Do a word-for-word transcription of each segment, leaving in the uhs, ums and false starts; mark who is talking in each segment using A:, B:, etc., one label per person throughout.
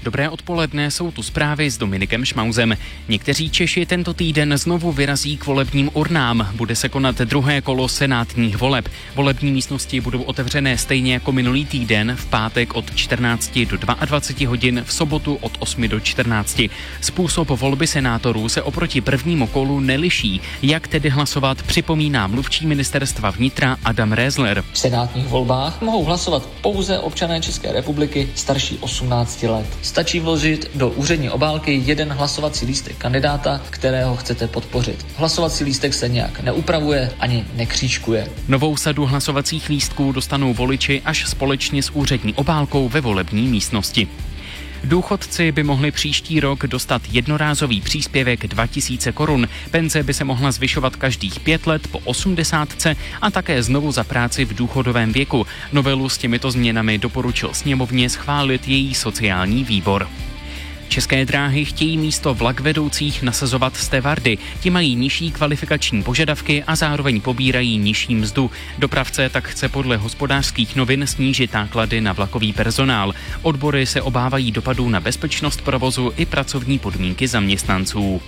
A: Dobré odpoledne, jsou tu zprávy s Dominikem Šmauzem. Někteří Češi tento týden znovu vyrazí k volebním urnám. Bude se konat druhé kolo senátních voleb. Volební místnosti budou otevřené stejně jako minulý týden, v pátek od čtrnácti do dvaceti dvou hodin, v sobotu od osmi do čtrnácti. Způsob volby senátorů se oproti prvnímu kolu neliší. Jak tedy hlasovat, připomíná mluvčí ministerstva vnitra Adam Rézler.
B: V senátních volbách mohou hlasovat pouze občané České republiky starší osmnácti let. Stačí vložit do úřední obálky jeden hlasovací lístek kandidáta, kterého chcete podpořit. Hlasovací lístek se nějak neupravuje ani nekřížkuje.
A: Novou sadu hlasovacích lístků dostanou voliči až společně s úřední obálkou ve volební místnosti. Důchodci by mohli příští rok dostat jednorázový příspěvek dva tisíce korun. Penze by se mohla zvyšovat každých pět let po osmdesátce a také znovu za práci v důchodovém věku. Novelu s těmito změnami doporučil sněmovně schválit její sociální výbor. České dráhy chtějí místo vlakvedoucích nasazovat stevardy. Ti mají nižší kvalifikační požadavky a zároveň pobírají nižší mzdu. Dopravce tak chce podle Hospodářských novin snížit náklady na vlakový personál. Odbory se obávají dopadů na bezpečnost provozu i pracovní podmínky zaměstnanců.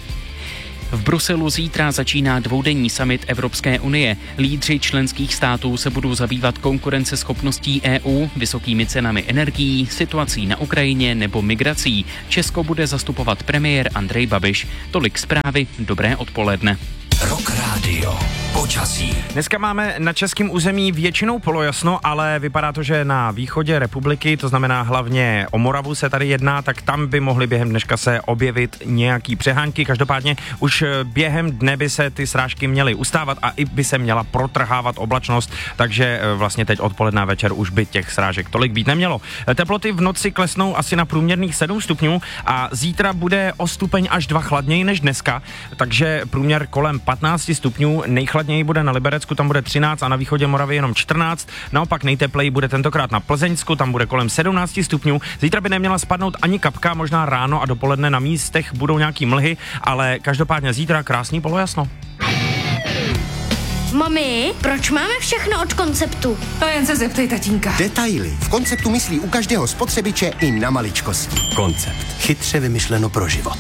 A: V Bruselu zítra začíná dvoudenní summit Evropské unie. Lídři členských států se budou zabývat konkurenceschopností E U, vysokými cenami energií, situací na Ukrajině nebo migrací. Česko bude zastupovat premiér Andrej Babiš. Tolik zprávy, dobré odpoledne.
C: Rock Radio. Počasí.
D: Dneska máme na českém území většinou polojasno, ale vypadá to, že na východě republiky, to znamená hlavně o Moravu se tady jedná, tak tam by mohly během dneška se objevit nějaký přehánky. Každopádně už během dne by se ty srážky měly ustávat a i by se měla protrhávat oblačnost, takže vlastně teď odpoledne večer už by těch srážek tolik být nemělo. Teploty v noci klesnou asi na průměrných sedm stupňů a zítra bude o stupeň až dva chladněji než dneska, takže průměr kolem patnáct stupňů, nejchladněji bude na Liberecku, tam bude třináct a na východě Moravy jenom čtrnáct, naopak nejtepleji bude tentokrát na Plzeňsku, tam bude kolem sedmnáct stupňů, zítra by neměla spadnout ani kapka, možná ráno a dopoledne na místech budou nějaký mlhy, ale každopádně zítra krásný polojasno.
E: Mami, proč máme všechno od Konceptu?
F: To jen se zeptej tatínka.
G: Detaily. V Konceptu myslí u každého spotřebiče i na maličkosti. Koncept. Chytře vymyšleno pro život.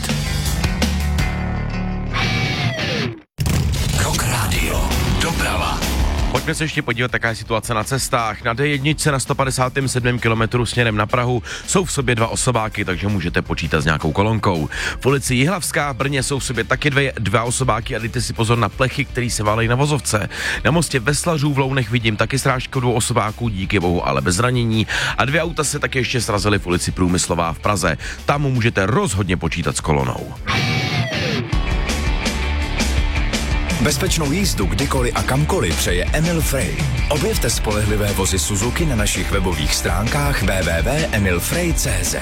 C: Doprava.
H: Pojďme se ještě podívat, jaká je situace na cestách. Na D jedna na sto padesát sedm kilometrů směrem na Prahu jsou v sobě dva osobáky, takže můžete počítat s nějakou kolonkou. V ulici Jihlavská v Brně jsou v sobě taky dvě, dva osobáky a dejte si pozor na plechy, které se válejí na vozovce. Na mostě Veslařů v Lounech vidím taky srážku dvou osobáků, díky bohu, ale bez zranění. A dvě auta se taky ještě srazily v ulici Průmyslová v Praze. Tam můžete rozhodně počítat s kolonou.
C: Bezpečnou jízdu kdykoliv a kamkoliv přeje Emil Frey. Objevte spolehlivé vozy Suzuki na našich webových stránkách w w w tečka emil frey tečka c z.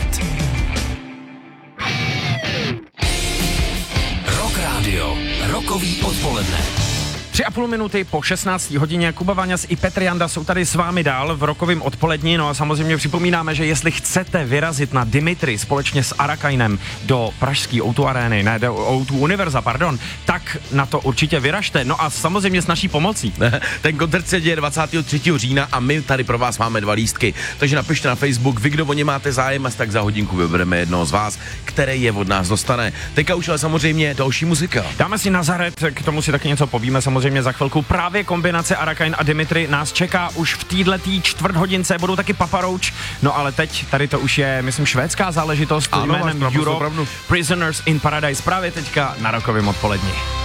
C: Rock Radio. Rokový odpoledne.
D: Tři a půl minuty po šestnácté hodině. Kuba Vaňas i Petr Janda jsou tady s vámi dál v rokovém odpolední. No a samozřejmě připomínáme, že jestli chcete vyrazit na Dimitri společně s Arakainem do pražské ó dva arény, ne, do ó dva Univerza, pardon, tak na to určitě vyražte. No a samozřejmě s naší pomocí.
H: Ten koncert se děje dvacátého třetího října a my tady pro vás máme dva lístky. Takže napište na Facebook, vy kdo o ně máte zájem, a tak za hodinku vybereme jednoho z vás, který je od nás dostane. Teďka už ale samozřejmě další muzika.
D: Dáme si Nazaret, k tomu si taky něco povíme, samozřejmě za chvilku. Právě kombinace Arakain a Dimitri nás čeká už v týhletý čtvrthodince, budou taky Papa Roach, no ale teď tady to už je, myslím, švédská záležitost
H: ano,
D: jménem
H: pravdu,
D: Europe,
H: pravdu.
D: Prisoners in Paradise, právě teďka na rokovém odpolední.